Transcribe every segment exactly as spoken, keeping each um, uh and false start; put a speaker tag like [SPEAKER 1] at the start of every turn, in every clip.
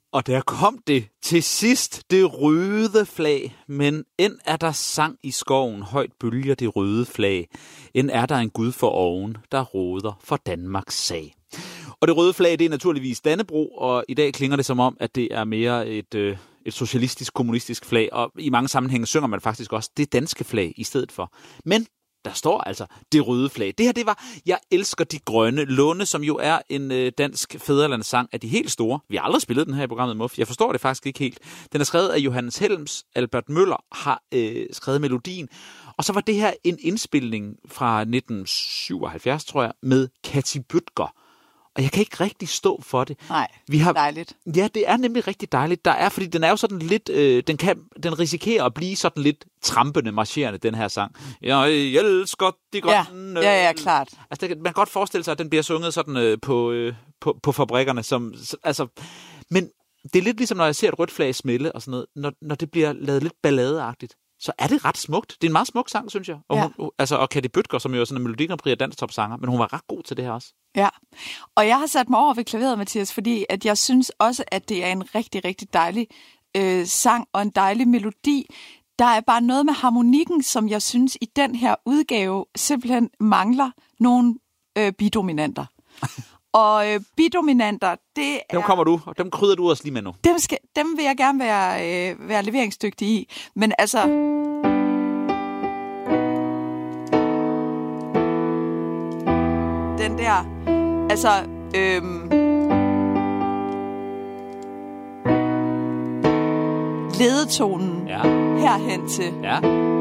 [SPEAKER 1] Og der kom det til sidst, det røde flag, men end er der sang i skoven, højt bølger det røde flag. End er der en Gud for oven, der råder for Danmarks sag. Og det røde flag, det er naturligvis Dannebrog, og i dag klinger det som om, at det er mere et, øh, et socialistisk, kommunistisk flag, og i mange sammenhænge synger man faktisk også det danske flag i stedet for. Men der står altså det røde flag. Det her, det var Jeg elsker de grønne. Lunde, som jo er en øh, dansk fædrelandssang af de helt store. Vi har aldrig spillet den her i programmet, Muff. Jeg forstår det faktisk ikke helt. Den er skrevet af Johannes Helms. Albert Møller har øh, skrevet melodien. Og så var det her en indspilning fra nitten syvoghalvfjerds, tror jeg, med Katy Bødker. Og jeg kan ikke rigtig stå for det.
[SPEAKER 2] Nej,
[SPEAKER 1] vi har,
[SPEAKER 2] dejligt.
[SPEAKER 1] Ja, det er nemlig rigtig dejligt. Der er, fordi den er jo sådan lidt, øh, den kan, den risikerer at blive sådan lidt trampende, marcherende, den her sang. Jeg elsker de grønne.
[SPEAKER 2] Ja, ja, ja, klart.
[SPEAKER 1] Altså, det, man kan godt forestille sig, at den bliver sunget sådan øh, på, øh, på, på fabrikkerne. Som, altså, men det er lidt ligesom, når jeg ser et rødt flag smelle og sådan noget. Når, når det bliver lavet lidt balladeagtigt, så er det ret smukt. Det er en meget smuk sang, synes jeg. Og,
[SPEAKER 2] ja.
[SPEAKER 1] hun, altså, og Katy Bødker, som jo er sådan en Melodi Grand Prix og danstopsanger, men hun var ret god til det her også.
[SPEAKER 2] Ja, og jeg har sat mig over ved klaveret, Mathias, fordi at jeg synes også, at det er en rigtig, rigtig dejlig øh, sang og en dejlig melodi. Der er bare noget med harmonikken, som jeg synes i den her udgave simpelthen mangler nogle øh, bidominanter. Og øh, bidominanter, det er...
[SPEAKER 1] Dem kommer du, og dem krydder du også lige med nu.
[SPEAKER 2] Dem, skal, dem vil jeg gerne være, øh, være leveringsdygtig i. Men altså... Den der... Altså... Øhm, ledetonen
[SPEAKER 1] ja.
[SPEAKER 2] herhen til...
[SPEAKER 1] Ja.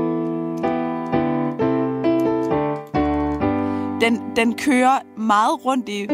[SPEAKER 2] Den, den kører meget rundt i...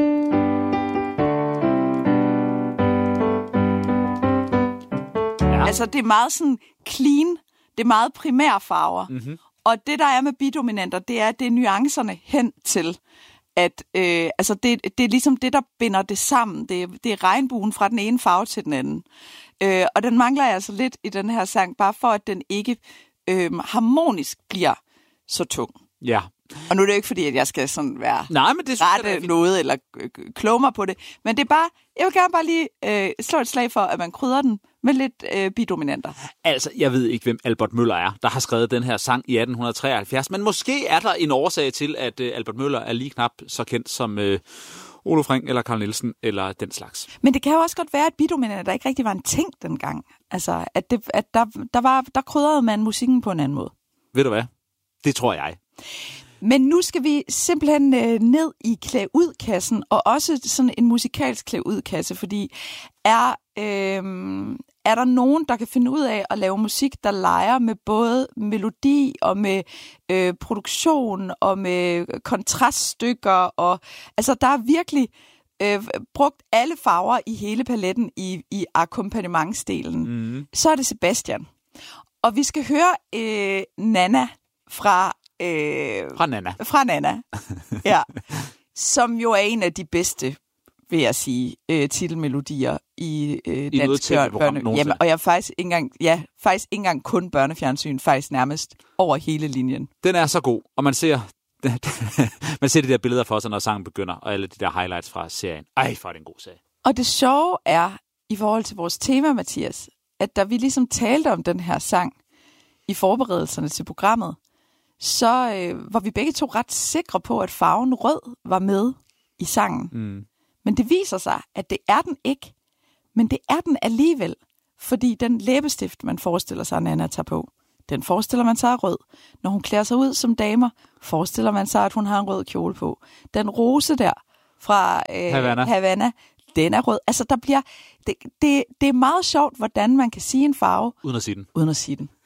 [SPEAKER 2] Ja. Altså, det er meget sådan clean. Det er meget primære farver. Mm-hmm. Og det, der er med bidominanter, det er, at det er nuancerne hen til, at øh, altså det, det er ligesom det, der binder det sammen. Det er, det er regnbuen fra den ene farve til den anden. Øh, og den mangler jeg altså lidt i den her sang, bare for, at den ikke øh, harmonisk bliver så tung.
[SPEAKER 1] Ja.
[SPEAKER 2] Og nu er det jo ikke fordi, at jeg skal sådan være
[SPEAKER 1] Nej, men det
[SPEAKER 2] rette noget eller kloge mig på det. Men det er bare, jeg vil gerne bare lige øh, slå et slag for, at man krydrer den med lidt øh, bidominanter.
[SPEAKER 1] Altså, jeg ved ikke, hvem Albert Møller er, der har skrevet den her sang i atten treoghalvfjerds. Men måske er der en årsag til, at øh, Albert Møller er lige knap så kendt som øh, Olof Ring eller Carl Nielsen eller den slags.
[SPEAKER 2] Men det kan jo også godt være, at bidominanter ikke rigtig var en ting dengang. Altså, at, det, at der, der, var, der krydrede man musikken på en anden måde.
[SPEAKER 1] Ved du hvad? Det tror jeg.
[SPEAKER 2] Men nu skal vi simpelthen øh, ned i klæd-ud-kassen, og også sådan en musikalsk klæd-ud-kasse, fordi er, øh, er der nogen, der kan finde ud af at lave musik, der leger med både melodi og med øh, produktion og med kontraststykker, og altså der er virkelig øh, brugt alle farver i hele paletten i, i akkompagnementsdelen. Mm. Så er det Sebastian. Og vi skal høre øh, Nana fra
[SPEAKER 1] Øh, fra Nana.
[SPEAKER 2] Fra Nana, ja. Som jo er en af de bedste, vil jeg sige, øh, titelmelodier i øh, dansk børne. Jamen, og jeg er faktisk ikke engang, ja, faktisk ikke engang kun børnefjernsyn, faktisk nærmest over hele linjen.
[SPEAKER 1] Den er så god, og man ser, man ser de der billeder for sig, når sangen begynder, og alle de der highlights fra serien. Ej, for det en god serie.
[SPEAKER 2] Og det sjove er, i forhold til vores tema, Mathias, at da vi ligesom talte om den her sang i forberedelserne til programmet, så øh, var vi begge to ret sikre på, at farven rød var med i sangen. Mm. Men det viser sig, at det er den ikke. Men det er den alligevel, fordi den læbestift, man forestiller sig, at Nana tager på, den forestiller man sig er rød. Når hun klæder sig ud som damer, forestiller man sig, at hun har en rød kjole på. Den rose der fra øh, Havana. Havana, den er rød. Altså, der bliver... Det, det, det er meget sjovt, hvordan man kan sige en farve...
[SPEAKER 1] Uden at sige den.
[SPEAKER 2] Uden at sige den.